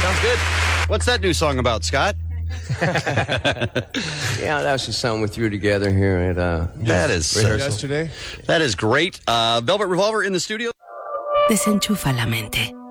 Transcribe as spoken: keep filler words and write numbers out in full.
Sounds good. What's that new song about, Scott? Yeah, that was just something we threw together here at uh, That is Yesterday. that is great. Uh, Velvet Revolver in the studio. Desenchufa la mente.